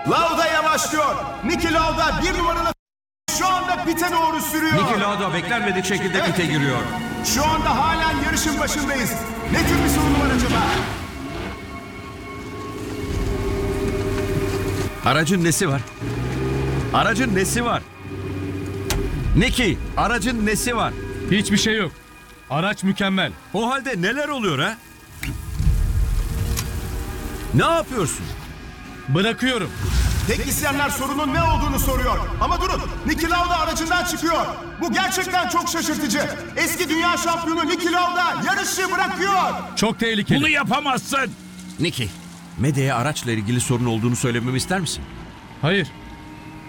Lauda yavaşlıyor. Niki Lauda bir numaralı şu anda pite doğru sürüyor. Niki Lauda beklenmedik şekilde pite giriyor. Şu anda halen yarışın başındayız. Ne tür bir sorun var acaba? Aracın nesi var? Aracın nesi var? Niki, aracın nesi var? Hiçbir şey yok. Araç mükemmel. O halde neler oluyor ha? Ne yapıyorsun? Bırakıyorum. Teknisyenler sorunun ne olduğunu soruyor. Ama durun, Niki Lauda aracından çıkıyor. Bu gerçekten çok şaşırtıcı. Eski dünya şampiyonu Niki Lauda yarışı bırakıyor. Çok tehlikeli. Bunu yapamazsın. Niki, medyaya araçla ilgili sorun olduğunu söylememi ister misin? Hayır.